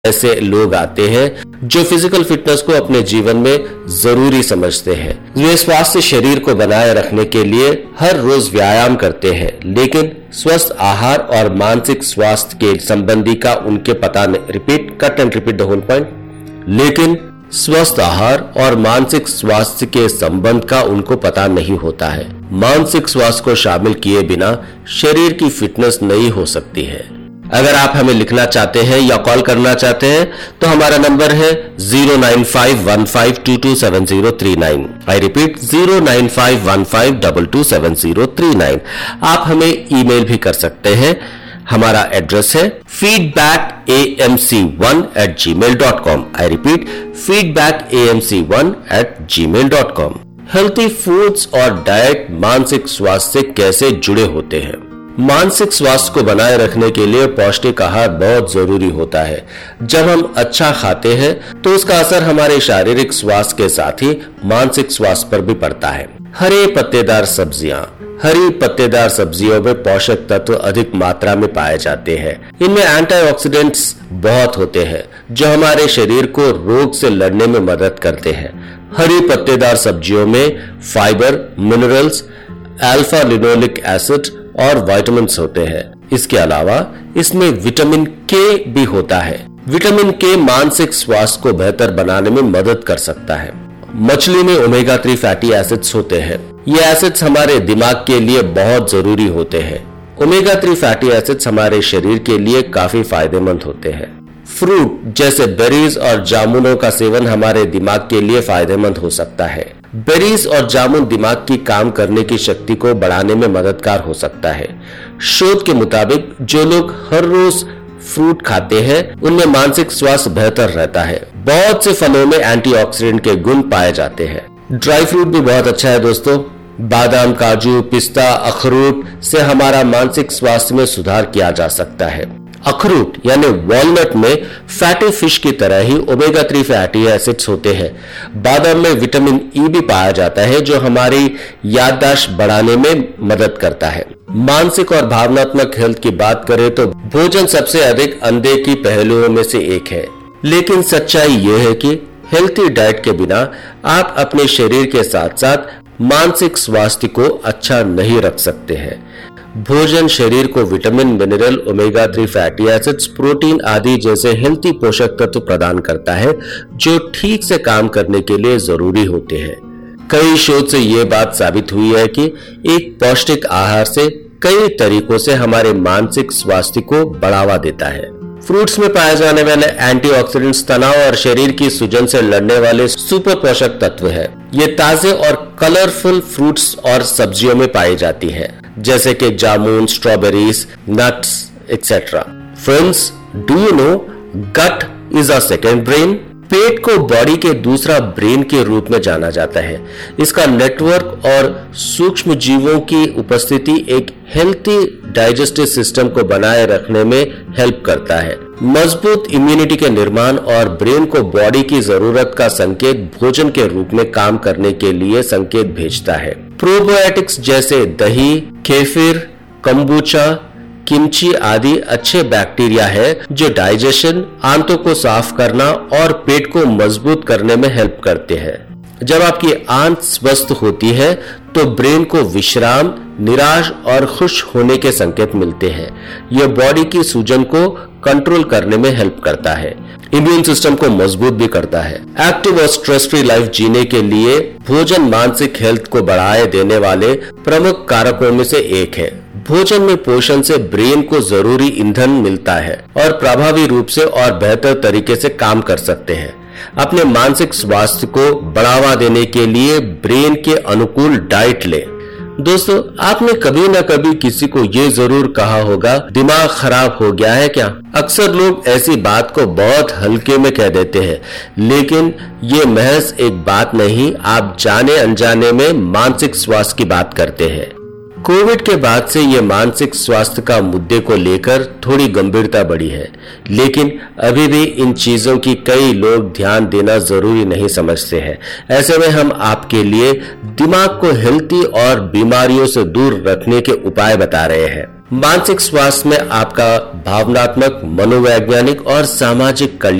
ऐसे लोग आते हैं जो फिजिकल फिटनेस को अपने जीवन में जरूरी समझते हैं। वे स्वास्थ्य शरीर को बनाए रखने के लिए हर रोज व्यायाम करते हैं, लेकिन स्वस्थ आहार और मानसिक स्वास्थ्य के संबंधी का उनके पता नहीं। Repeat the whole point. लेकिन स्वस्थ आहार और मानसिक स्वास्थ्य के संबंध का उनको पता नहीं होता है। मानसिक स्वास्थ्य को शामिल किए बिना शरीर की फिटनेस नहीं हो सकती है। अगर आप हमें लिखना चाहते हैं या कॉल करना चाहते हैं तो हमारा नंबर है 09515227039। I repeat 09515227039। आप हमें ईमेल भी कर सकते हैं। हमारा एड्रेस है feedbackamc1@gmail.com। I repeat feedbackamc1@gmail.com। Healthy foods और डाइट मानसिक स्वास्थ्य से कैसे जुड़े होते हैं? मानसिक स्वास्थ्य को बनाए रखने के लिए पौष्टिक आहार बहुत जरूरी होता है। जब हम अच्छा खाते हैं तो उसका असर हमारे शारीरिक स्वास्थ्य के साथ ही मानसिक स्वास्थ्य पर भी पड़ता है। हरी पत्तेदार सब्जियों में पोषक तत्व अधिक मात्रा में पाए जाते हैं। इनमें एंटीऑक्सीडेंट्स बहुत होते हैं जो हमारे शरीर को रोग से लड़ने में मदद करते हैं। हरी पत्तेदार सब्जियों में fibre, minerals, alpha linoleic acid और विटामिन्स होते हैं। इसके अलावा इसमें विटामिन के भी होता है। विटामिन के मानसिक स्वास्थ्य को बेहतर बनाने में मदद कर सकता है। मछली में ओमेगा 3 फैटी एसिड्स होते हैं। ये एसिड्स हमारे दिमाग के लिए बहुत जरूरी होते हैं। ओमेगा 3 फैटी एसिड्स हमारे शरीर के लिए काफी फायदेमंद होते हैं। फ्रूट जैसे बेरीज और जामुनों का सेवन हमारे दिमाग के लिए फायदेमंद हो सकता है। बेरीज और जामुन दिमाग की काम करने की शक्ति को बढ़ाने में मददगार हो सकता है। शोध के मुताबिक जो लोग हर रोज फ्रूट खाते हैं उनमें मानसिक स्वास्थ्य बेहतर रहता है। बहुत से फलों में एंटीऑक्सीडेंट के गुण पाए जाते हैं। ड्राई फ्रूट भी बहुत अच्छा है दोस्तों। बादाम, काजू, पिस्ता, अखरोट से हमारा मानसिक स्वास्थ्य में सुधार किया जा सकता है। अखरोट यानी वॉलनट में फैटी फिश की तरह ही ओमेगा 3 फैटी एसिड्स होते हैं। बादाम में विटामिन ई भी पाया जाता है जो हमारी याददाश्त बढ़ाने में मदद करता है। मानसिक और भावनात्मक हेल्थ की बात करें तो भोजन सबसे अधिक अनदेखी पहलुओं में से एक है। लेकिन सच्चाई यह है कि हेल्थी डाइट के बिना आप अपने शरीर के साथ साथ मानसिक स्वास्थ्य को अच्छा नहीं रख सकते हैं। भोजन शरीर को vitamin, mineral, omega 3 fatty acids, protein आदि जैसे हेल्थी पोषक तत्व प्रदान करता है जो ठीक से काम करने के लिए जरूरी होते हैं। कई शोध से ये बात साबित हुई है कि एक पौष्टिक आहार से कई तरीकों से हमारे मानसिक स्वास्थ्य को बढ़ावा देता है। फ्रूट्स में पाए जाने वाले एंटीऑक्सीडेंट्स तनाव और शरीर की सूजन से लड़ने वाले सुपर पोषक तत्व है। ये ताजे और कलरफुल फ्रूट्स और सब्जियों में पाई जाती है जैसे कि जामुन, strawberries, nuts etcetera. Friends, do you know gut is a second brain? पेट को बॉडी के दूसरा ब्रेन के रूप में जाना जाता है। इसका नेटवर्क और सूक्ष्म जीवों की उपस्थिति एक हेल्थी डाइजेस्टिव सिस्टम को बनाए रखने में हेल्प करता है। मजबूत इम्यूनिटी के निर्माण और ब्रेन को बॉडी की जरूरत का संकेत भोजन के रूप में काम करने के लिए संकेत भेजता है। प्रोबायोटिक्स जैसे दही, केफिर, कंबूचा, किमची आदि अच्छे बैक्टीरिया है जो डाइजेशन, आंतों को साफ करना और पेट को मजबूत करने में हेल्प करते हैं। जब आपकी आंत स्वस्थ होती है तो ब्रेन को विश्राम, निराश और खुश होने के संकेत मिलते हैं। यह बॉडी की सूजन को कंट्रोल करने में हेल्प करता है। इम्यून सिस्टम को मजबूत भी करता है। एक्टिव और स्ट्रेस फ्री लाइफ जीने के लिए भोजन मानसिक हेल्थ को बढ़ाए देने वाले प्रमुख कारकों में से एक है। भोजन में पोषण से ब्रेन को जरूरी ईंधन मिलता है और प्रभावी रूप से और बेहतर तरीके से काम कर सकते हैं। अपने मानसिक स्वास्थ्य को बढ़ावा देने के लिए ब्रेन के अनुकूल डाइट लें। दोस्तों, आपने कभी न कभी किसी को ये जरूर कहा होगा, दिमाग खराब हो गया है क्या? अक्सर लोग ऐसी बात को बहुत हल्के में कह देते हैं, लेकिन ये महज एक बात नहीं, आप जाने अनजाने में मानसिक स्वास्थ्य की बात करते हैं। कोविड के बाद से ये मानसिक स्वास्थ्य का मुद्दे को लेकर थोड़ी गंभीरता बढ़ी है, लेकिन अभी भी इन चीजों की कई लोग ध्यान देना जरूरी नहीं समझते हैं। ऐसे में हम आपके लिए दिमाग को हेल्थी और बीमारियों से दूर रखने के उपाय बता रहे हैं। मानसिक स्वास्थ्य में आपका भावनात्मक, मनोवैज्ञानिक और सामाजिक कल्याण